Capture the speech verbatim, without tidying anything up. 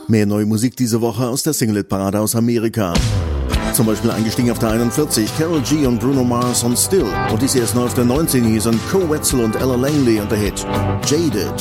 Mehr neue Musik diese Woche aus der Single-Parade aus Amerika. Zum Beispiel eingestiegen auf der einundvierzig, Karol G und Bruno Mars und Still. Und dies erst neu auf der neunzehn, hier sind Co Wetzel und Ella Langley und der Hit Jaded.